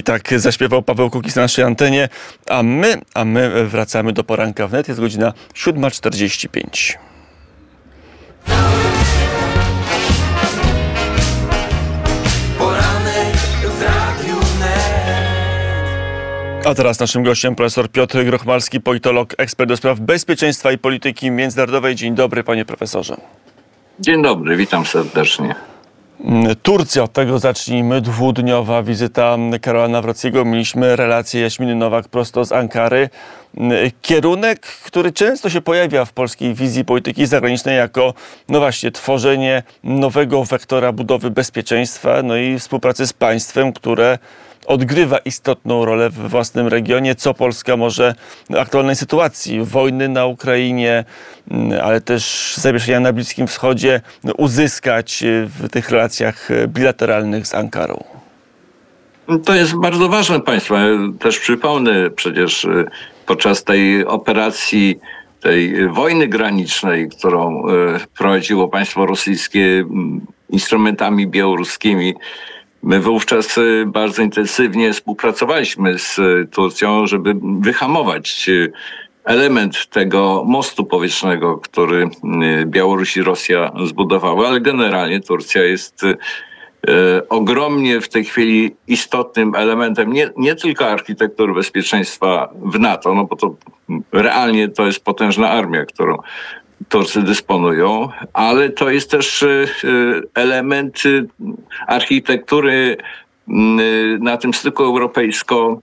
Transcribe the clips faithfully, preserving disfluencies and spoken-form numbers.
tak zaśpiewał Paweł Kukiz na naszej antenie, a my, a my wracamy do poranka wnet. Jest godzina siódma czterdzieści pięć. A teraz naszym gościem profesor Piotr Grochmalski, politolog, ekspert do spraw bezpieczeństwa i polityki międzynarodowej. Dzień dobry, panie profesorze. Dzień dobry, witam serdecznie. Turcja, od tego zacznijmy. Dwudniowa wizyta Karola Nawrockiego. Mieliśmy relację Jaśminy Nowak prosto z Ankary. Kierunek, który często się pojawia w polskiej wizji polityki zagranicznej jako, no właśnie, tworzenie nowego wektora budowy bezpieczeństwa, no i współpracy z państwem, które odgrywa istotną rolę w własnym regionie, co Polska może w aktualnej sytuacji wojny na Ukrainie, ale też zamieszania na Bliskim Wschodzie uzyskać w tych relacjach bilateralnych z Ankarą. To jest bardzo ważne państwo. Też przypomnę, przecież podczas tej operacji, tej wojny granicznej, którą prowadziło państwo rosyjskie instrumentami białoruskimi, my wówczas bardzo intensywnie współpracowaliśmy z Turcją, żeby wyhamować element tego mostu powietrznego, który Białoruś i Rosja zbudowały, ale generalnie Turcja jest ogromnie w tej chwili istotnym elementem nie, nie tylko architektury bezpieczeństwa w NATO, no bo to realnie to jest potężna armia, którą Turcy dysponują, ale to jest też element architektury na tym styku europejsko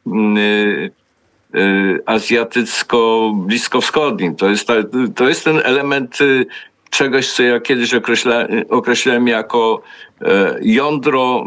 azjatycko-bliskowschodnim. To jest, ta, to jest ten element czegoś, co ja kiedyś określa, określałem jako jądro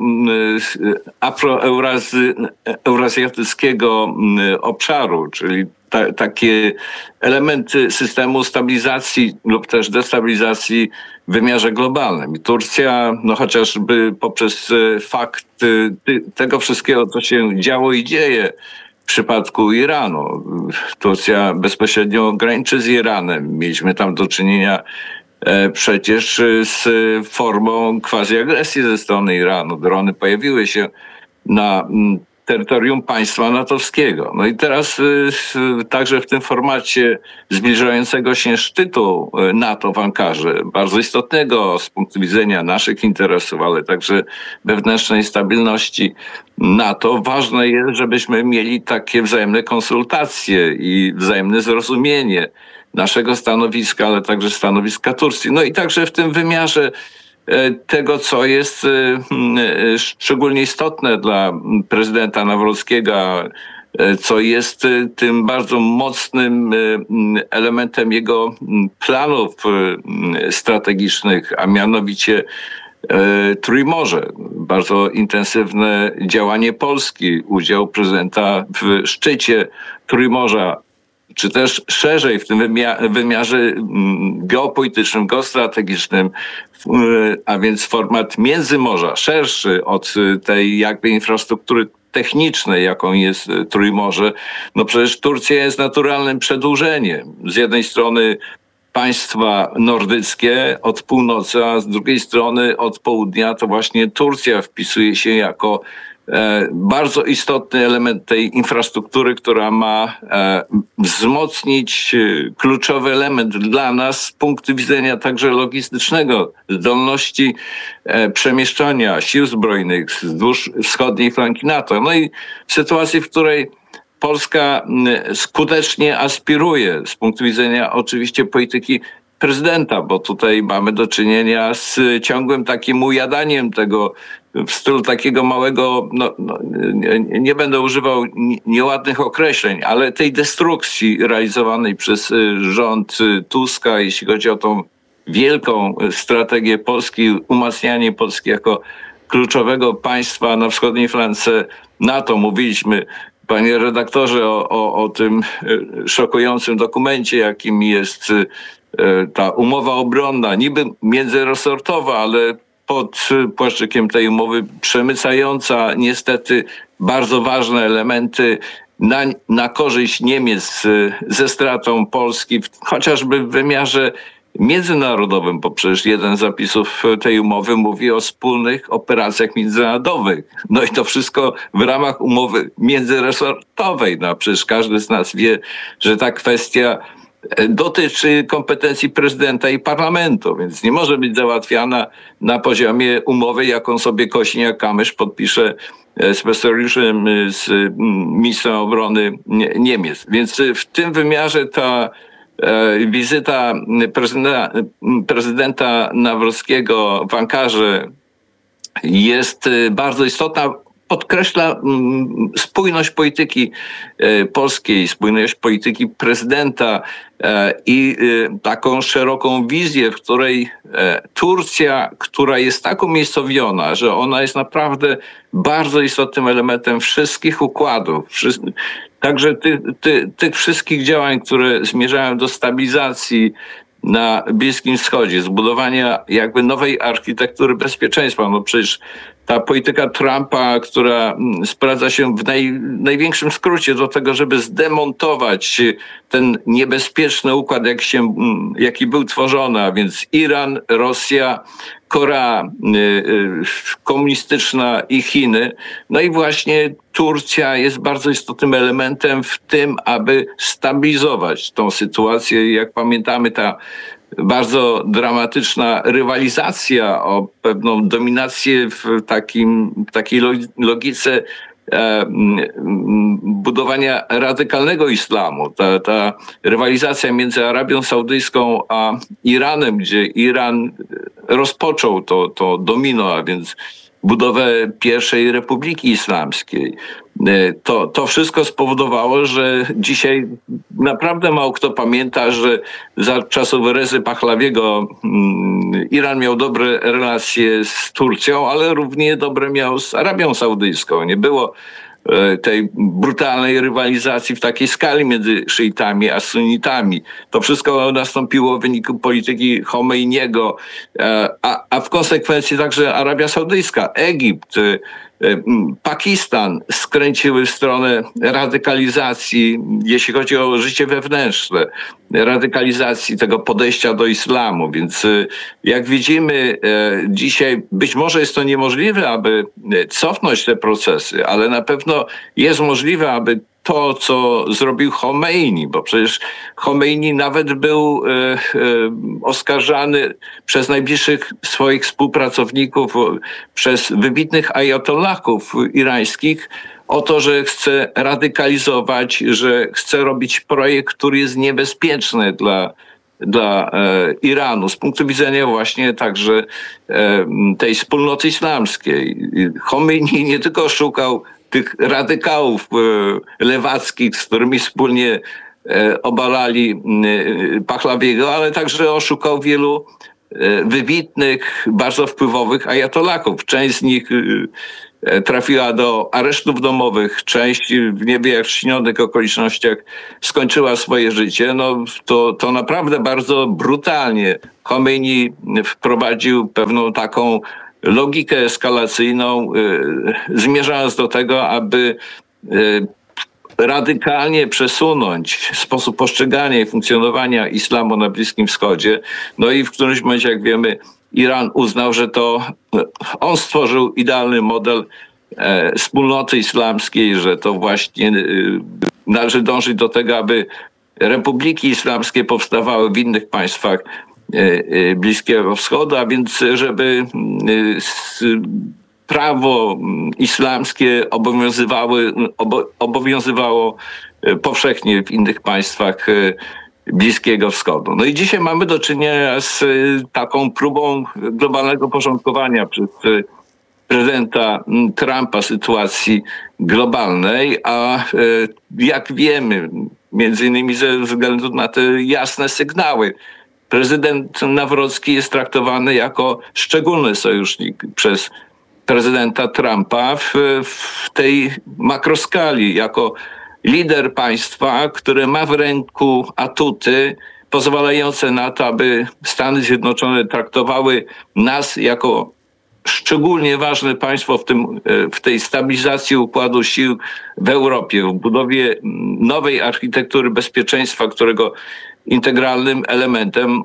afroeurazjatyckiego obszaru, czyli ta, takie elementy systemu stabilizacji lub też destabilizacji w wymiarze globalnym. I Turcja, no chociażby poprzez fakt tego wszystkiego, co się działo i dzieje w przypadku Iranu. Turcja bezpośrednio graniczy z Iranem. Mieliśmy tam do czynienia przecież z formą quasi-agresji ze strony Iranu. Drony pojawiły się na terytorium państwa natowskiego. No i teraz także w tym formacie zbliżającego się szczytu NATO w Ankarze, bardzo istotnego z punktu widzenia naszych interesów, ale także wewnętrznej stabilności NATO, ważne jest, żebyśmy mieli takie wzajemne konsultacje i wzajemne zrozumienie naszego stanowiska, ale także stanowiska Turcji. No i także w tym wymiarze tego, co jest szczególnie istotne dla prezydenta Nawrockiego, co jest tym bardzo mocnym elementem jego planów strategicznych, a mianowicie Trójmorze. Bardzo intensywne działanie Polski, udział prezydenta w szczycie Trójmorza, czy też szerzej w tym wymiarze geopolitycznym, geostrategicznym, a więc format międzymorza, szerszy od tej jakby infrastruktury technicznej, jaką jest Trójmorze. No przecież Turcja jest naturalnym przedłużeniem. Z jednej strony państwa nordyckie od północy, a z drugiej strony od południa to właśnie Turcja wpisuje się jako bardzo istotny element tej infrastruktury, która ma wzmocnić kluczowy element dla nas z punktu widzenia także logistycznego, zdolności przemieszczania sił zbrojnych wzdłuż wschodniej flanki NATO. No i w sytuacji, w której Polska skutecznie aspiruje z punktu widzenia oczywiście polityki prezydenta, bo tutaj mamy do czynienia z ciągłym takim ujadaniem tego w stylu takiego małego, no, no, nie, nie będę używał nieładnych określeń, ale tej destrukcji realizowanej przez rząd Tuska, jeśli chodzi o tą wielką strategię Polski, umacnianie Polski jako kluczowego państwa na wschodniej flance NATO. Mówiliśmy, panie redaktorze, o, o, o tym szokującym dokumencie, jakim jest ta umowa obronna, niby międzyresortowa, ale pod płaszczykiem tej umowy przemycająca niestety bardzo ważne elementy na, na korzyść Niemiec ze stratą Polski, chociażby w wymiarze międzynarodowym, bo przecież jeden z zapisów tej umowy mówi o wspólnych operacjach międzynarodowych. No i to wszystko w ramach umowy międzyresortowej. No przecież każdy z nas wie, że ta kwestia dotyczy kompetencji prezydenta i parlamentu, więc nie może być załatwiana na poziomie umowy, jaką sobie Kosiniak-Kamysz podpisze z Pistoriuszem, z ministrem obrony Niemiec. Więc w tym wymiarze ta wizyta prezydenta, prezydenta Nawrockiego w Ankarze jest bardzo istotna. Podkreśla spójność polityki polskiej, spójność polityki prezydenta i taką szeroką wizję, w której Turcja, która jest tak umiejscowiona, że ona jest naprawdę bardzo istotnym elementem wszystkich układów, także ty, ty, tych wszystkich działań, które zmierzają do stabilizacji na Bliskim Wschodzie, zbudowania jakby nowej architektury bezpieczeństwa. No przecież ta polityka Trumpa, która sprowadza się w naj, największym skrócie do tego, żeby zdemontować ten niebezpieczny układ, jak się, jaki był tworzony, a więc Iran, Rosja, Korea komunistyczna i Chiny. No i właśnie Turcja jest bardzo istotnym elementem w tym, aby stabilizować tą sytuację. Jak pamiętamy, ta bardzo dramatyczna rywalizacja o pewną dominację w takim, w takiej logice e, budowania radykalnego islamu. Ta, ta rywalizacja między Arabią Saudyjską a Iranem, gdzie Iran rozpoczął to, to domino, a więc budowę pierwszej Republiki Islamskiej. To, to wszystko spowodowało, że dzisiaj naprawdę mało kto pamięta, że za czasów Rezy Pahlawiego Iran miał dobre relacje z Turcją, ale równie dobre miał z Arabią Saudyjską. Nie było tej brutalnej rywalizacji w takiej skali między szyitami a sunnitami. To wszystko nastąpiło w wyniku polityki Chomeiniego, a, a w konsekwencji także Arabia Saudyjska, Egipt, Pakistan skręciły w stronę radykalizacji, jeśli chodzi o życie wewnętrzne, radykalizacji tego podejścia do islamu. Więc jak widzimy dzisiaj, być może jest to niemożliwe, aby cofnąć te procesy, ale na pewno jest możliwe, aby to, co zrobił Chomeini, bo przecież Chomeini nawet był e, e, oskarżany przez najbliższych swoich współpracowników, przez wybitnych ajatollahów irańskich o to, że chce radykalizować, że chce robić projekt, który jest niebezpieczny dla dla e, Iranu z punktu widzenia właśnie także e, tej wspólnoty islamskiej. Chomeini nie tylko szukał tych radykałów e, lewackich, z którymi wspólnie e, obalali e, Pahlawiego, ale także oszukał wielu e, wybitnych, bardzo wpływowych ajatollaków. Część z nich e, trafiła do aresztów domowych, część w niewyjaśnionych okolicznościach skończyła swoje życie. No to, to naprawdę bardzo brutalnie Chomeini wprowadził pewną taką logikę eskalacyjną, y, zmierzając do tego, aby y, radykalnie przesunąć sposób postrzegania i funkcjonowania islamu na Bliskim Wschodzie. No i w którymś momencie, jak wiemy, Iran uznał, że to on stworzył idealny model e, wspólnoty islamskiej, że to właśnie e, należy dążyć do tego, aby republiki islamskie powstawały w innych państwach e, e, Bliskiego Wschodu, a więc żeby e, s, prawo islamskie obowiązywały, obo, obowiązywało powszechnie w innych państwach e, Bliskiego Wschodu. No i dzisiaj mamy do czynienia z taką próbą globalnego porządkowania przez prezydenta Trumpa sytuacji globalnej, a jak wiemy, między innymi ze względu na te jasne sygnały, prezydent Nawrocki jest traktowany jako szczególny sojusznik przez prezydenta Trumpa w, w tej makroskali, jako lider państwa, który ma w ręku atuty pozwalające na to, aby Stany Zjednoczone traktowały nas jako szczególnie ważne państwo w, tym, w tej stabilizacji układu sił w Europie, w budowie nowej architektury bezpieczeństwa, którego integralnym elementem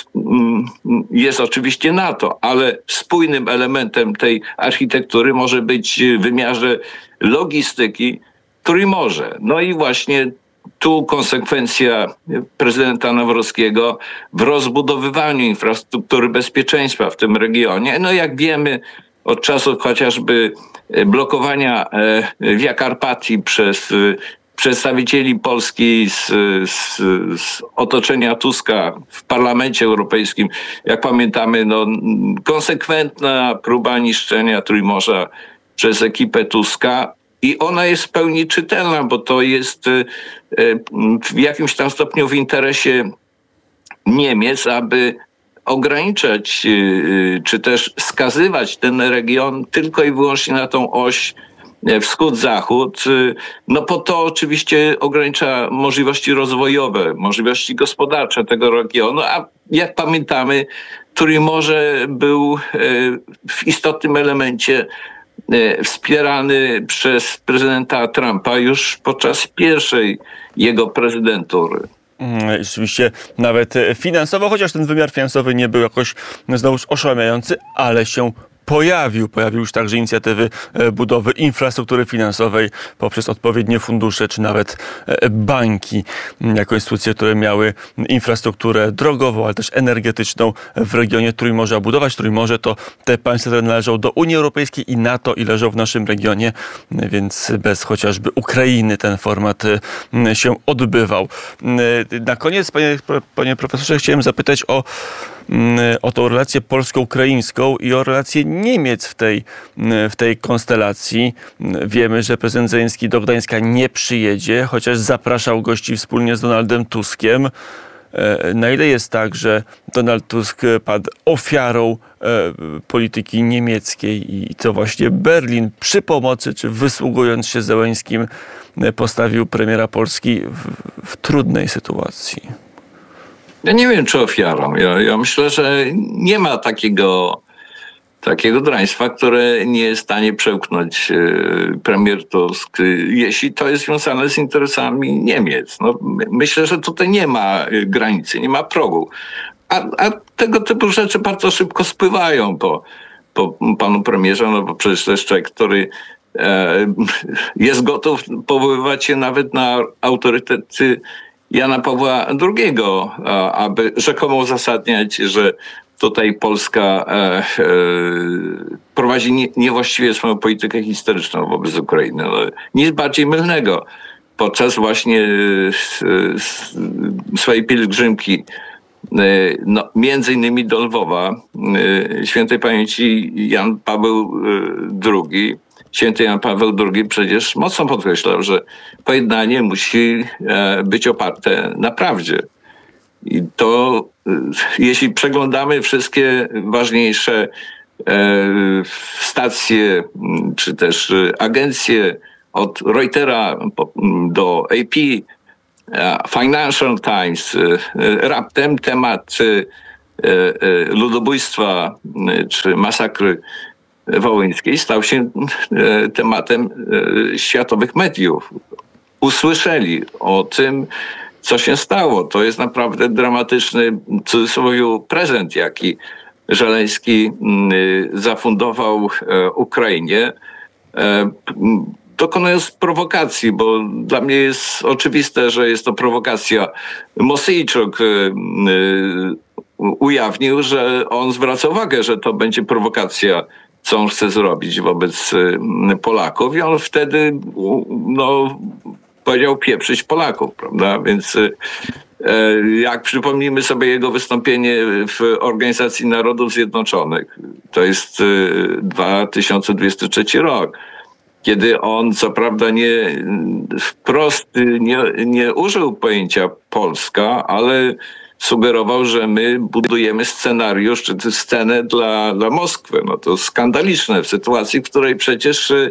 jest oczywiście NATO, ale spójnym elementem tej architektury może być w wymiarze logistyki Trójmorze. No i właśnie tu konsekwencja prezydenta Nawrockiego w rozbudowywaniu infrastruktury bezpieczeństwa w tym regionie. No jak wiemy, od czasów chociażby blokowania Via Carpatii przez przedstawicieli Polski z, z, z otoczenia Tuska w Parlamencie Europejskim, jak pamiętamy, no, konsekwentna próba niszczenia Trójmorza przez ekipę Tuska. I ona jest w pełni czytelna, bo to jest w jakimś tam stopniu w interesie Niemiec, aby ograniczać czy też skazywać ten region tylko i wyłącznie na tą oś wschód-zachód. No po to oczywiście ogranicza możliwości rozwojowe, możliwości gospodarcze tego regionu, a jak pamiętamy, Trójmorze był w istotnym elemencie wspierany przez prezydenta Trumpa już podczas pierwszej jego prezydentury. Rzeczywiście nawet finansowo, chociaż ten wymiar finansowy nie był jakoś znowuż oszałamiający, ale się pojawił. Pojawiły już także inicjatywy budowy infrastruktury finansowej poprzez odpowiednie fundusze, czy nawet banki jako instytucje, które miały infrastrukturę drogową, ale też energetyczną w regionie Trójmorza budować. Trójmorze to te państwa, które należą do Unii Europejskiej i NATO i leżą w naszym regionie, więc bez chociażby Ukrainy ten format się odbywał. Na koniec, panie, panie profesorze, chciałem zapytać o o tą relację polsko-ukraińską i o relację Niemiec w tej, w tej konstelacji. Wiemy, że prezydent Zełenski do Gdańska nie przyjedzie, chociaż zapraszał gości wspólnie z Donaldem Tuskiem. Na ile jest tak, że Donald Tusk padł ofiarą polityki niemieckiej i to właśnie Berlin przy pomocy, czy wysługując się Zełenskim, postawił premiera Polski w, w trudnej sytuacji? Ja nie wiem, czy ofiarą. Ja, ja myślę, że nie ma takiego, takiego draństwa, które nie jest w stanie przełknąć e, premier Tusk, jeśli to jest związane z interesami Niemiec. No, myślę, że tutaj nie ma granicy, nie ma progu. A, a tego typu rzeczy bardzo szybko spływają po, po panu premierze, no bo przecież to jest człowiek, który e, jest gotów powoływać się nawet na autorytety Jana Pawła drugiego, aby rzekomo uzasadniać, że tutaj Polska e, e, prowadzi nie, niewłaściwie swoją politykę historyczną wobec Ukrainy. No, nic bardziej mylnego. Podczas właśnie e, swojej pielgrzymki, e, no, między innymi do Lwowa, e, świętej pamięci Jan Paweł drugi, Święty Jan Paweł drugi przecież mocno podkreślał, że pojednanie musi być oparte na prawdzie. I to, jeśli przeglądamy wszystkie ważniejsze stacje, czy też agencje od Reutera do A P, Financial Times, raptem temat ludobójstwa czy masakry wołyńskiej stał się tematem światowych mediów. Usłyszeli o tym, co się stało. To jest naprawdę dramatyczny, w cudzysłowie, prezent, jaki Żeleński zafundował Ukrainie, dokonując prowokacji, bo dla mnie jest oczywiste, że jest to prowokacja. Mosyjczuk ujawnił, że on zwraca uwagę, że to będzie prowokacja, co on chce zrobić wobec Polaków, i on wtedy no, powiedział pieprzyć Polaków, prawda? Więc jak przypomnimy sobie jego wystąpienie w Organizacji Narodów Zjednoczonych, to jest dwa tysiące dwudziesty trzeci rok, kiedy on co prawda nie wprost nie, nie użył pojęcia Polska, ale sugerował, że my budujemy scenariusz, czy tę scenę dla, dla Moskwy. No to skandaliczne w sytuacji, w której przecież e,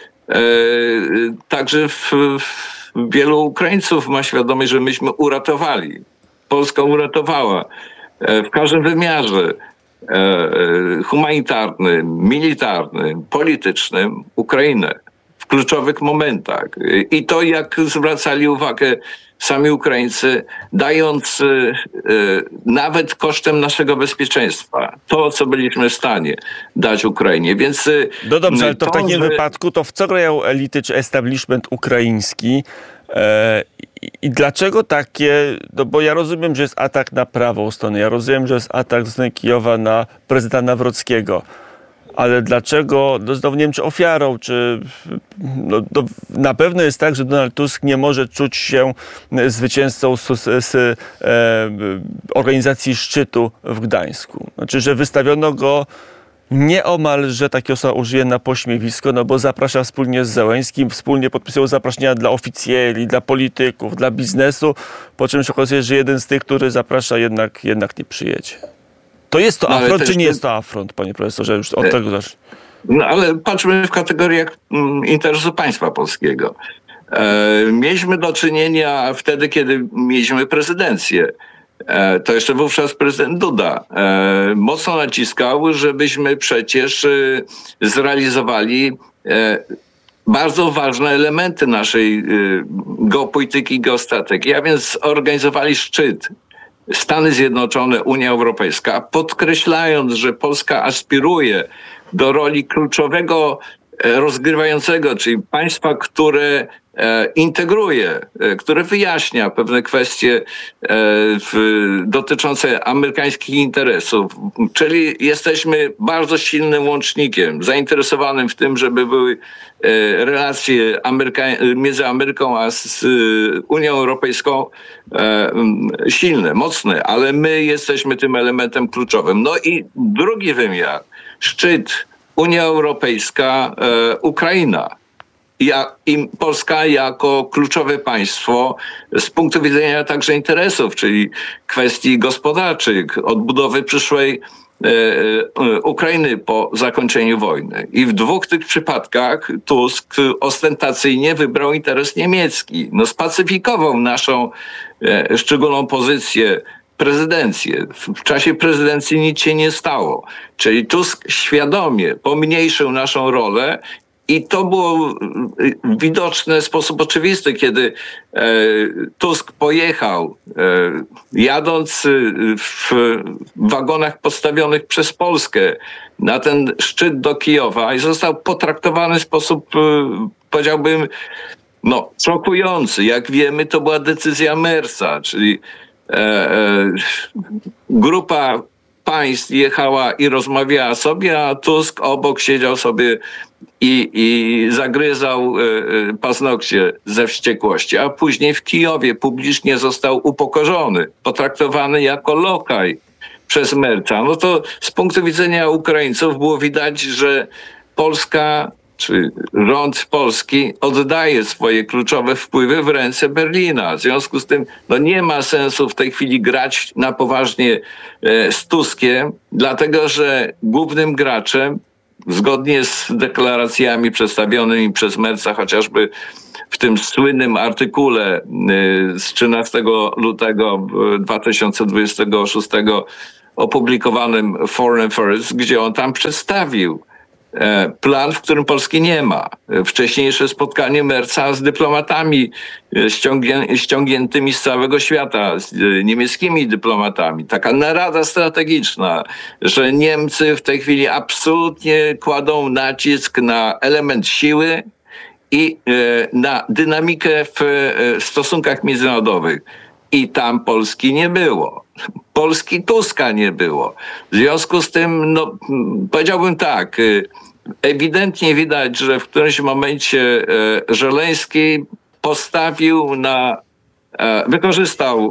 także w, w wielu Ukraińców ma świadomość, że myśmy uratowali. Polska uratowała e, w każdym wymiarze e, humanitarnym, militarnym, politycznym Ukrainę. W kluczowych momentach. I to, jak zwracali uwagę sami Ukraińcy, dając y, y, nawet kosztem naszego bezpieczeństwa to, co byliśmy w stanie dać Ukrainie. Więc, y, no dobrze, ale to, to w takim że... wypadku to w co grają elity czy establishment ukraiński? E, i, I dlaczego takie, no bo ja rozumiem, że jest atak na prawą stronę, ja rozumiem, że jest atak ze strony Kijowa na prezydenta Nawrockiego. Ale dlaczego, no znowu nie wiem, czy ofiarą, czy no, no, na pewno jest tak, że Donald Tusk nie może czuć się zwycięzcą z, z, z e, organizacji szczytu w Gdańsku. Znaczy, że wystawiono go nieomal, że takie osoba użyje na pośmiewisko, no bo zaprasza wspólnie z Zełenskim, wspólnie podpisują zaproszenia dla oficjeli, dla polityków, dla biznesu, po czym się okazuje, że jeden z tych, który zaprasza, jednak, jednak nie przyjedzie. To jest to no, afront, czy nie to... jest to afront, panie profesorze? Już od tego też. No ale patrzmy w kategoriach mm, interesu państwa polskiego. E, mieliśmy do czynienia wtedy, kiedy mieliśmy prezydencję. E, to jeszcze wówczas prezydent Duda e, mocno naciskał, żebyśmy przecież e, zrealizowali e, bardzo ważne elementy naszej e, geopolityki i geostrategii, a więc organizowali szczyt Stany Zjednoczone, Unia Europejska, podkreślając, że Polska aspiruje do roli kluczowego rozgrywającego, czyli państwa, które integruje, które wyjaśnia pewne kwestie dotyczące amerykańskich interesów. Czyli jesteśmy bardzo silnym łącznikiem, zainteresowanym w tym, żeby były relacje Ameryka- między Ameryką a z Unią Europejską silne, mocne, ale my jesteśmy tym elementem kluczowym. No i drugi wymiar, szczyt Unia Europejska, Ukraina. Ja, i Polska jako kluczowe państwo z punktu widzenia także interesów, czyli kwestii gospodarczych, odbudowy przyszłej e, e, Ukrainy po zakończeniu wojny. I w dwóch tych przypadkach Tusk ostentacyjnie wybrał interes niemiecki. No, spacyfikował naszą e, szczególną pozycję, prezydencję. W czasie prezydencji nic się nie stało. Czyli Tusk świadomie pomniejszył naszą rolę. I to było widoczne w sposób oczywisty, kiedy e, Tusk pojechał, e, jadąc w wagonach postawionych przez Polskę na ten szczyt do Kijowa i został potraktowany w sposób, e, powiedziałbym, no, szokujący. Jak wiemy, to była decyzja Mersa, czyli e, e, grupa państw jechała i rozmawiała sobie, a Tusk obok siedział sobie i, i zagryzał y, paznokcie ze wściekłości. A później w Kijowie publicznie został upokorzony, potraktowany jako lokaj przez Merca. No to z punktu widzenia Ukraińców było widać, że Polska, czy rząd polski oddaje swoje kluczowe wpływy w ręce Berlina. W związku z tym no nie ma sensu w tej chwili grać na poważnie e, z Tuskiem, dlatego że głównym graczem, zgodnie z deklaracjami przedstawionymi przez Merca, chociażby w tym słynnym artykule e, z trzynastego lutego dwa tysiące dwudziestego szóstego opublikowanym w Foreign Affairs, gdzie on tam przedstawił plan, w którym Polski nie ma. Wcześniejsze spotkanie Merca z dyplomatami ściągnię, ściągniętymi z całego świata, z niemieckimi dyplomatami. Taka narada strategiczna, że Niemcy w tej chwili absolutnie kładą nacisk na element siły i na dynamikę w stosunkach międzynarodowych. I tam Polski nie było. Polski Tuska nie było. W związku z tym, no, powiedziałbym tak, ewidentnie widać, że w którymś momencie Żeleński postawił na, wykorzystał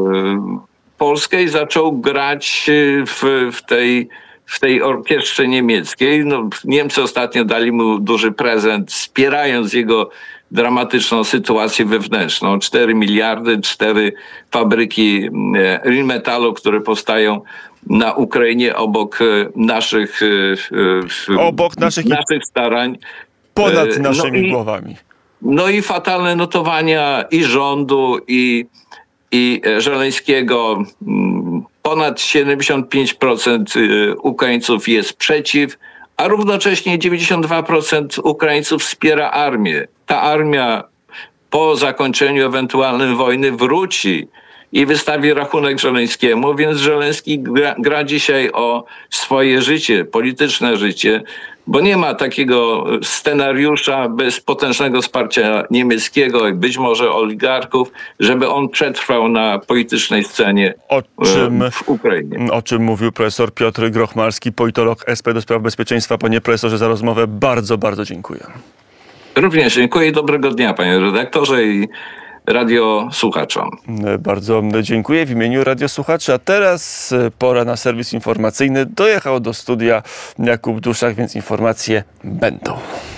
Polskę i zaczął grać w, w tej w tej orkiestrze niemieckiej. No, Niemcy ostatnio dali mu duży prezent, wspierając jego dramatyczną sytuację wewnętrzną. cztery miliardy, cztery fabryki Rheinmetallu, które powstają na Ukrainie obok naszych, obok naszych, naszych starań. Ponad naszymi no i, głowami. No i fatalne notowania i rządu, i, i Żeleńskiego. Ponad siedemdziesiąt pięć procent Ukraińców jest przeciw a równocześnie dziewięćdziesiąt dwa procent Ukraińców wspiera armię. Ta armia po zakończeniu ewentualnej wojny wróci i wystawi rachunek Żeleńskiemu, więc Żeleński gra, gra dzisiaj o swoje życie, polityczne życie, bo nie ma takiego scenariusza bez potężnego wsparcia niemieckiego i być może oligarchów, żeby on przetrwał na politycznej scenie o czym, w Ukrainie. O czym mówił profesor Piotr Grochmalski, politolog S P do spraw bezpieczeństwa. Panie profesorze, za rozmowę bardzo, bardzo dziękuję. Również dziękuję i dobrego dnia, panie redaktorze i radiosłuchaczom. Bardzo dziękuję w imieniu radiosłuchaczy. A teraz pora na serwis informacyjny. Dojechał do studia Jakub Duszak, więc informacje będą.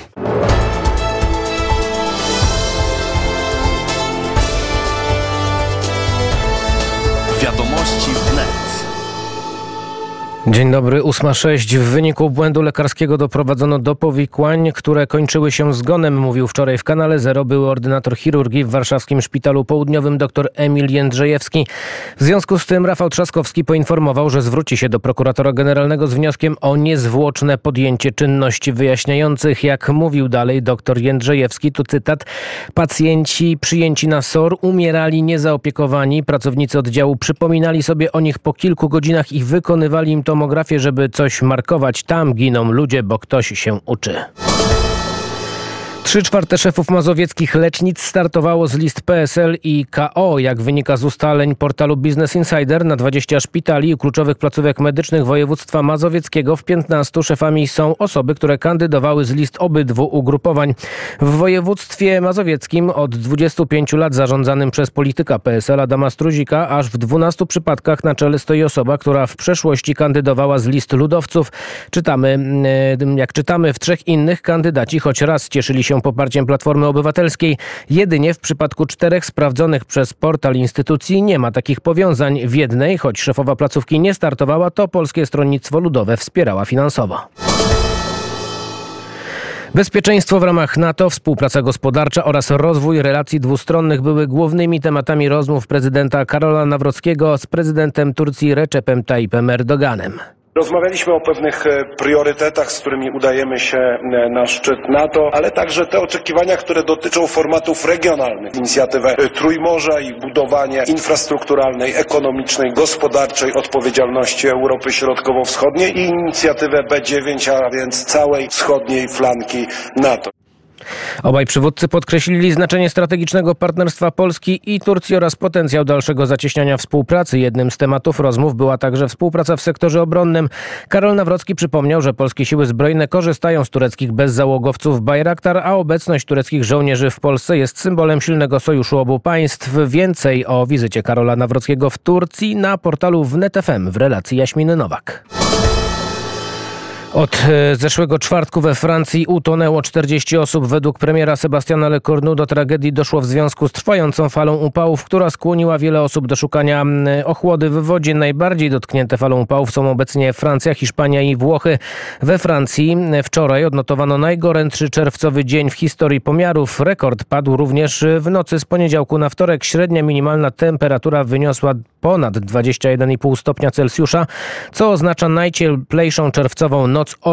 Wiadomości wnet. Dzień dobry, ósma sześć. W wyniku błędu lekarskiego doprowadzono do powikłań, które kończyły się zgonem, mówił wczoraj w Kanale Zero były ordynator chirurgii w warszawskim Szpitalu Południowym dr Emil Jędrzejewski. W związku z tym Rafał Trzaskowski poinformował, że zwróci się do prokuratora generalnego z wnioskiem o niezwłoczne podjęcie czynności wyjaśniających. Jak mówił dalej dr Jędrzejewski, tu cytat: pacjenci przyjęci na S O R umierali niezaopiekowani. Pracownicy oddziału przypominali sobie o nich po kilku godzinach i wykonywali im tomografię, żeby coś markować. Tam giną ludzie, bo ktoś się uczy. Trzy czwarte szefów mazowieckich lecznic startowało z list P S L i K O. Jak wynika z ustaleń portalu Business Insider, na dwadzieścia szpitali i kluczowych placówek medycznych województwa mazowieckiego w piętnastu szefami są osoby, które kandydowały z list obydwu ugrupowań. W województwie mazowieckim od dwudziestu pięciu lat zarządzanym przez polityka P S L Adama Struzika, aż w dwunastu przypadkach na czele stoi osoba, która w przeszłości kandydowała z list ludowców. Czytamy, jak czytamy, w trzech innych kandydaci choć raz cieszyli się poparciem Platformy Obywatelskiej. Jedynie w przypadku czterech sprawdzonych przez portal instytucji nie ma takich powiązań. W jednej, choć szefowa placówki nie startowała, to Polskie Stronnictwo Ludowe wspierała finansowo. Bezpieczeństwo w ramach NATO, współpraca gospodarcza oraz rozwój relacji dwustronnych były głównymi tematami rozmów prezydenta Karola Nawrockiego z prezydentem Turcji Recepem Tayyipem Erdoganem. Rozmawialiśmy o pewnych priorytetach, z którymi udajemy się na szczyt NATO, ale także te oczekiwania, które dotyczą formatów regionalnych. Inicjatywę Trójmorza i budowanie infrastrukturalnej, ekonomicznej, gospodarczej odpowiedzialności Europy Środkowo-Wschodniej i inicjatywę B dziewięć, a więc całej wschodniej flanki NATO. Obaj przywódcy podkreślili znaczenie strategicznego partnerstwa Polski i Turcji oraz potencjał dalszego zacieśniania współpracy. Jednym z tematów rozmów była także współpraca w sektorze obronnym. Karol Nawrocki przypomniał, że polskie siły zbrojne korzystają z tureckich bezzałogowców Bayraktar, a obecność tureckich żołnierzy w Polsce jest symbolem silnego sojuszu obu państw. Więcej o wizycie Karola Nawrockiego w Turcji na portalu wnet F M w relacji Jaśminy Nowak. Od zeszłego czwartku we Francji utonęło czterdzieści osób. Według premiera Sebastiana Lecornu do tragedii doszło w związku z trwającą falą upałów, która skłoniła wiele osób do szukania ochłody w wodzie. Najbardziej dotknięte falą upałów są obecnie Francja, Hiszpania i Włochy. We Francji wczoraj odnotowano najgorętszy czerwcowy dzień w historii pomiarów. Rekord padł również w nocy z poniedziałku na wtorek. Średnia minimalna temperatura wyniosła ponad dwadzieścia jeden i pół stopnia Celsjusza, co oznacza najcieplejszą czerwcową noc